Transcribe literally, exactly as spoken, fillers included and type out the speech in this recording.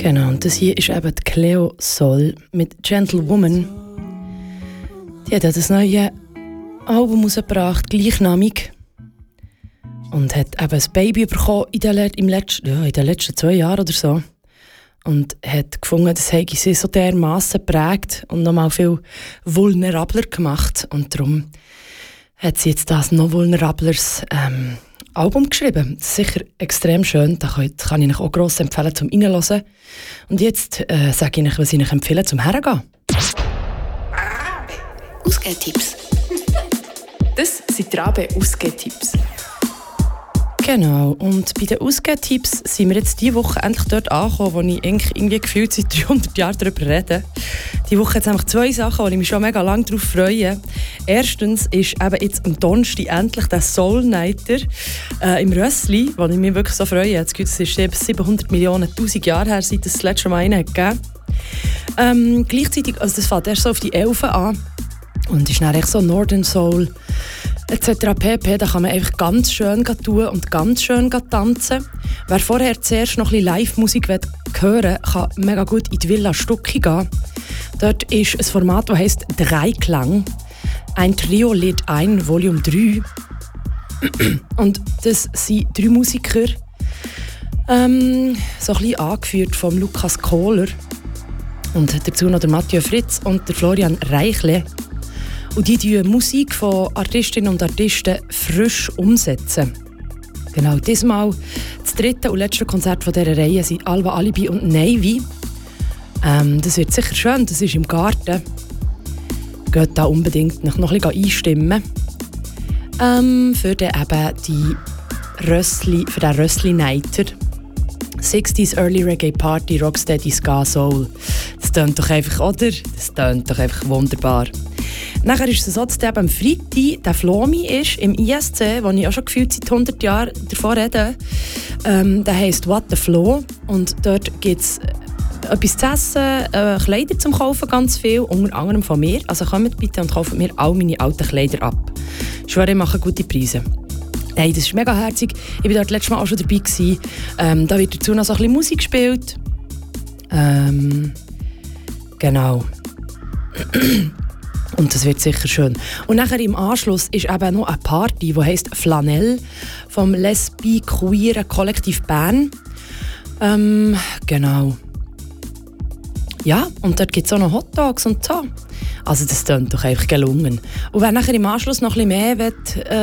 Genau, und das hier ist eben die Cleo Sol mit Gentlewoman. Die hat ja das neue Album rausgebracht, gleichnamig. Und hat eben ein Baby bekommen in den, im letzten, ja, in den letzten zwei Jahren oder so. Und hat gefunden, das hätte sie so dermassen geprägt und nochmal viel vulnerabler gemacht. Und darum hat sie jetzt das noch vulnerableres ähm, Album geschrieben. Das ist sicher extrem schön. Das kann, das kann ich euch auch gross empfehlen zum Reinhören. Und jetzt äh, sage ich euch, was ich euch empfehle zum Hergehen. Ausgehtipps. Das sind die Rabe-Ausgehtipps. Genau, und bei den Ausgehtipps sind wir jetzt diese Woche endlich dort angekommen, wo ich irgendwie gefühlt seit dreihundert Jahren darüber rede. Diese Woche hat es nämlich zwei Sachen, wo ich mich schon mega lange darauf freue. Erstens ist eben jetzt am Donnerstag endlich der Soul Nighter äh, im Rössli, wo ich mich wirklich so freue. Es ist eben siebenhundert Millionen tausend Jahre her, seit es das letzte Mal einen gegeben hat. Ähm, gleichzeitig, also das fängt erst so auf die Elfen an und ist dann echt so Northern Soul et cetera pp. Da kann man einfach ganz schön tun und ganz schön tanzen. Wer vorher zuerst noch ein bisschen Live-Musik hören will, kann mega gut in die Villa Stucki gehen. Dort ist ein Format, das heisst Dreiklang. Ein Trio lädt ein, Volume drei. Und das sind drei Musiker, ähm, so ein bisschen angeführt von Lukas Kohler. Und dazu noch der Mathieu Fritz und der Florian Reichle. Und die die Musik von Artistinnen und Artisten frisch umsetzen. Genau, diesmal das dritte und letzte Konzert von dieser Reihe sind Alva Alibi und Navy. Ähm, das wird sicher schön, das ist im Garten. Geht da unbedingt noch ein bisschen einstimmen. Ähm, für den eben die Rössli, für den Rössli-Nighter. sechziger Early Reggae Party, Rocksteady, Ska, Soul. Das tönt doch einfach, oder? Das tönt doch einfach wunderbar. Nachher ist es so, dass am Freitag der Flomi ist im I S C, wo ich auch schon gefühlt seit hundert Jahren davon rede. Ähm, der heisst What the Flow und dort gibt es etwas zu essen, äh, Kleider zum Kaufen, ganz viel, unter anderem von mir. Also kommt bitte und kauft mir all meine alten Kleider ab. Ich schwöre, ich mache gute Preise. Hey, das ist mega herzig. Ich war dort letztes Mal auch schon dabei gewesen. Ähm, da wird dazu noch so ein bisschen Musik gespielt. Ähm, genau. Und das wird sicher schön. Und nachher im Anschluss ist eben noch eine Party, die heisst Flanell vom Lesbi Queer Kollektiv Bern. Ähm, genau. Ja, und dort gibt es auch noch Hot Dogs und so. Also das klingt doch einfach gelungen. Und wer nachher im Anschluss noch ein bisschen mehr will, äh,